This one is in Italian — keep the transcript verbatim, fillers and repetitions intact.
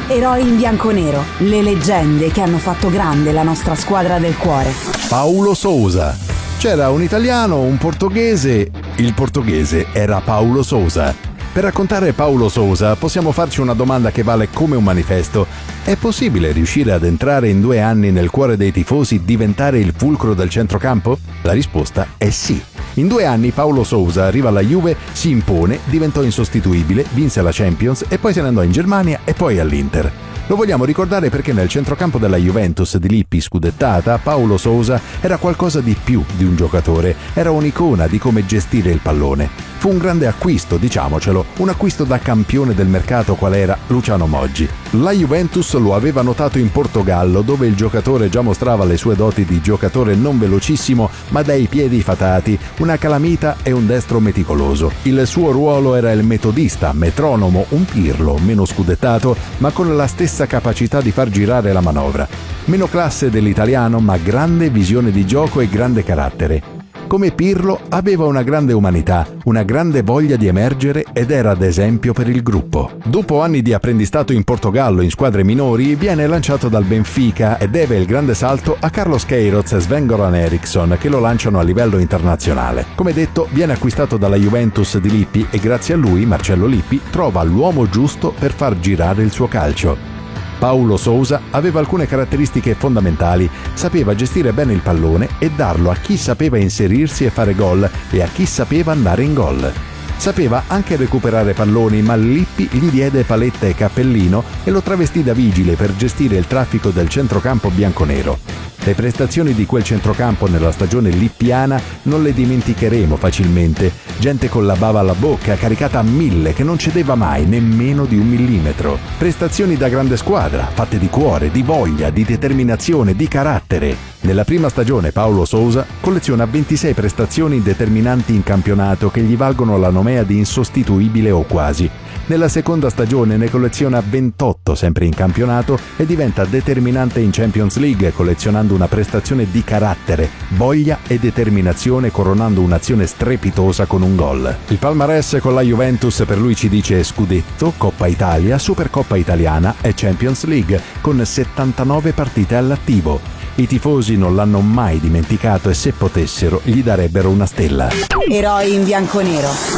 Eroi in bianconero, le leggende che hanno fatto grande la nostra squadra del cuore. Paulo Sousa. C'era un italiano, un portoghese. Il portoghese era Paulo Sousa. Per raccontare Paulo Sousa possiamo farci una domanda che vale come un manifesto. È possibile riuscire ad entrare in due anni nel cuore dei tifosi, diventare il fulcro del centrocampo? La risposta è sì. In due anni Paulo Sousa arriva alla Juve, si impone, diventò insostituibile, vinse la Champions e poi se ne andò in Germania e poi all'Inter. Lo vogliamo ricordare perché nel centrocampo della Juventus di Lippi scudettata, Paulo Sousa era qualcosa di più di un giocatore, era un'icona di come gestire il pallone. Fu un grande acquisto, diciamocelo, un acquisto da campione del mercato qual era Luciano Moggi. La Juventus lo aveva notato in Portogallo, dove il giocatore già mostrava le sue doti di giocatore non velocissimo, ma dai piedi fatati, una calamita e un destro meticoloso. Il suo ruolo era il metodista, metronomo, un Pirlo, meno scudettato, ma con la stessa capacità di far girare la manovra. Meno classe dell'italiano, ma grande visione di gioco e grande carattere. Come Pirlo aveva una grande umanità, una grande voglia di emergere ed era ad esempio per il gruppo. Dopo anni di apprendistato in Portogallo in squadre minori, viene lanciato dal Benfica e deve il grande salto a Carlos Queiroz e Sven-Goran Eriksson che lo lanciano a livello internazionale. Come detto, viene acquistato dalla Juventus di Lippi e grazie a lui, Marcello Lippi, trova l'uomo giusto per far girare il suo calcio. Paulo Sousa aveva alcune caratteristiche fondamentali, sapeva gestire bene il pallone e darlo a chi sapeva inserirsi e fare gol e a chi sapeva andare in gol. Sapeva anche recuperare palloni, ma Lippi gli diede paletta e cappellino e lo travestì da vigile per gestire il traffico del centrocampo bianconero. Le prestazioni di quel centrocampo nella stagione lippiana non le dimenticheremo facilmente. Gente con la bava alla bocca, caricata a mille, che non cedeva mai nemmeno di un millimetro. Prestazioni da grande squadra, fatte di cuore, di voglia, di determinazione, di carattere. Nella prima stagione Paulo Sousa colleziona ventisei prestazioni determinanti in campionato che gli valgono la nomea di insostituibile o quasi. Nella seconda stagione ne colleziona ventotto sempre in campionato e diventa determinante in Champions League collezionando una prestazione di carattere, voglia e determinazione coronando un'azione strepitosa con un gol. Il palmarès con la Juventus per lui ci dice scudetto, Coppa Italia, Supercoppa Italiana e Champions League con settantanove partite all'attivo. I tifosi non l'hanno mai dimenticato e se potessero gli darebbero una stella. Eroi in bianconero.